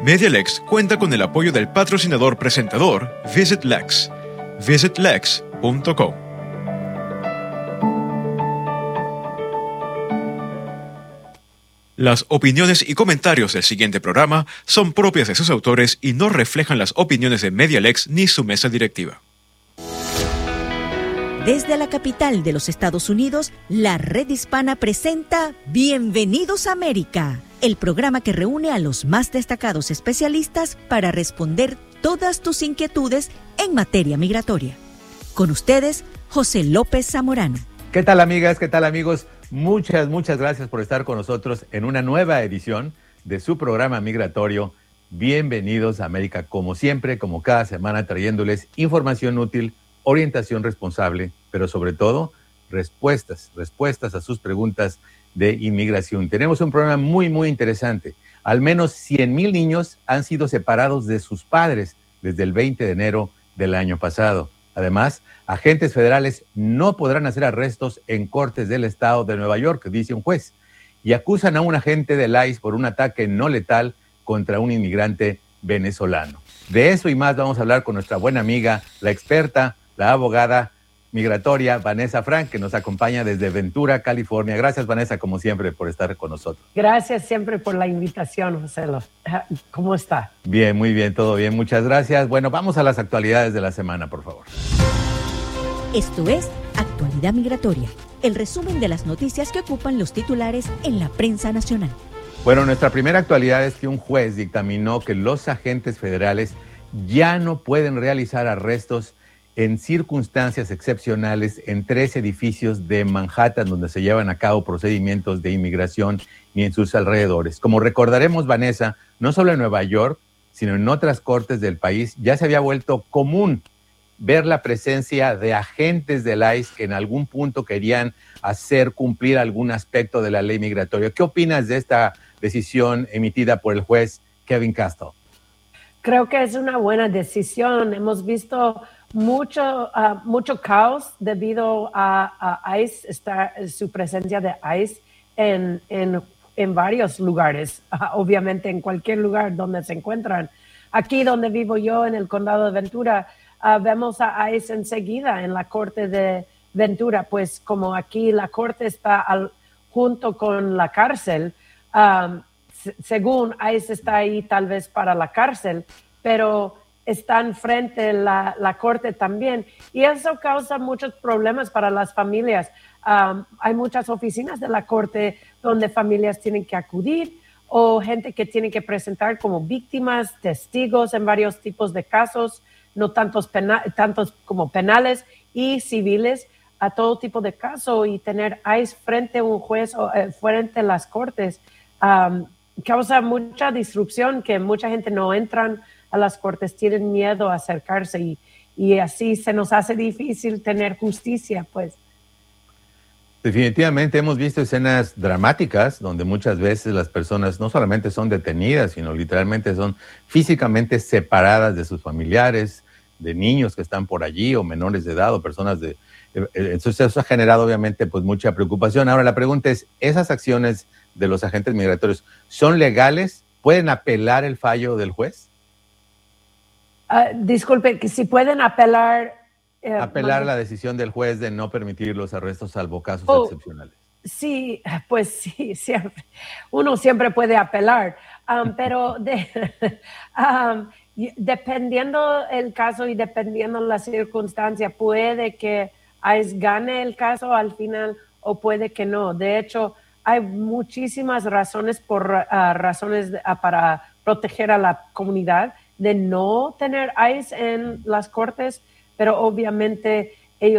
MediaLex cuenta con el apoyo del patrocinador presentador Visit Lex. visitlex.com. Las opiniones y comentarios del siguiente programa son propias de sus autores y no reflejan las opiniones de MediaLex ni su mesa directiva. Desde la capital de los Estados Unidos, la Red Hispana presenta Bienvenidos a América, el programa que reúne a los más destacados especialistas para responder todas tus inquietudes en materia migratoria. Con ustedes, José López Zamorano. ¿Qué tal, amigas? ¿Qué tal, amigos? Muchas gracias por estar con nosotros en una nueva edición de su programa migratorio Bienvenidos a América. Como siempre, como cada semana, trayéndoles información útil, orientación responsable, pero sobre todo, respuestas a sus preguntas de inmigración. Tenemos un programa muy interesante. Al menos 100,000 niños han sido separados de sus padres desde el 20 de enero del año pasado. Además, agentes federales no podrán hacer arrestos en cortes del estado de Nueva York, dice un juez, y acusan a un agente del ICE por un ataque no letal contra un inmigrante venezolano. De eso y más vamos a hablar con nuestra buena amiga, la experta, la abogada migratoria Vanessa Frank, que nos acompaña desde Ventura, California. Gracias, Vanessa, como siempre, por estar con nosotros. Gracias siempre por la invitación, José. ¿Cómo está? Bien, muy bien, todo bien. Muchas gracias. Bueno, vamos a las actualidades de la semana, por favor. Esto es Actualidad Migratoria, el resumen de las noticias que ocupan los titulares en la prensa nacional. Bueno, nuestra primera actualidad es que un juez dictaminó que los agentes federales ya no pueden realizar arrestos en circunstancias excepcionales en 3 edificios de Manhattan donde se llevan a cabo procedimientos de inmigración y en sus alrededores. Como recordaremos, Vanessa, no solo en Nueva York, sino en otras cortes del país, ya se había vuelto común ver la presencia de agentes del ICE que en algún punto querían hacer cumplir algún aspecto de la ley migratoria. ¿Qué opinas de esta decisión emitida por el juez Kevin Castle? Creo que es una buena decisión. Hemos visto mucho caos debido a ICE, su presencia de ICE en varios lugares, obviamente en cualquier lugar donde se encuentran. Aquí donde vivo yo, en el condado de Ventura, vemos a ICE enseguida en la corte de Ventura, pues como aquí la corte está junto con la cárcel, según ICE está ahí tal vez para la cárcel, pero están frente a la corte también. Y eso causa muchos problemas para las familias. Hay muchas oficinas de la corte donde familias tienen que acudir o gente que tiene que presentar como víctimas, testigos en varios tipos de casos, no tantos como penales y civiles, a todo tipo de caso, y tener ICE frente a un juez o frente a las cortes causa mucha disrupción, que mucha gente no entran a las cortes, tienen miedo a acercarse y así se nos hace difícil tener justicia, pues. Definitivamente hemos visto escenas dramáticas donde muchas veces las personas no solamente son detenidas, sino literalmente son físicamente separadas de sus familiares, de niños que están por allí o menores de edad o personas de... Entonces eso ha generado obviamente pues mucha preocupación. Ahora la pregunta es, ¿esas acciones de los agentes migratorios son legales? ¿Pueden apelar el fallo del juez? Disculpe, que si pueden apelar... apelar la decisión del juez de no permitir los arrestos salvo casos excepcionales. Sí, pues sí, siempre. Uno siempre puede apelar, pero dependiendo el caso y dependiendo la circunstancia, puede que ICE gane el caso al final o puede que no. De hecho, hay muchísimas razones para proteger a la comunidad de no tener ICE en las cortes, pero obviamente